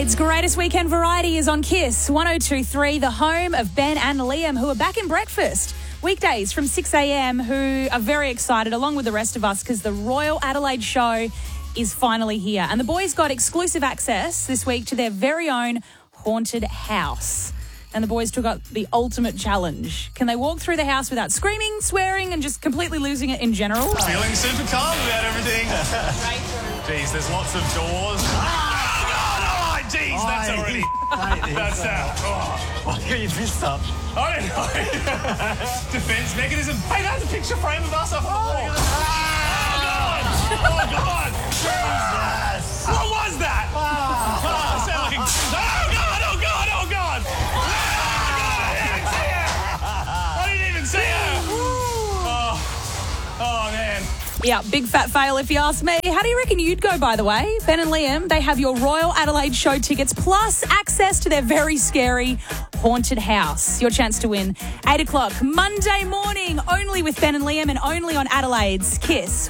It's Greatest Weekend Variety is on Kiss 102.3, the home of Ben and Liam, who are back in breakfast weekdays from 6 a.m, who are very excited, along with the rest of us, because the Royal Adelaide show is finally here. And the boys got exclusive access this week to their very own haunted house. And the boys took up the ultimate challenge. Can they walk through the house without screaming, swearing, and just completely losing it in general? Feeling super calm about everything. Jeez, there's lots of doors. Jeez, that's already... That's out. Why got your fist up? I don't know. Defense mechanism. Hey, that's a picture frame of us up on the wall. Oh, God. Jesus. What was that? Oh, sound like... Oh, God. I didn't even see her. Oh, man. Yeah, big fat fail if you ask me. How do you reckon you'd go, by the way? Ben and Liam, they have your Royal Adelaide show tickets plus access to their very scary haunted house. Your chance to win. 8 o'clock, Monday morning, only with Ben and Liam and only on Adelaide's Kiss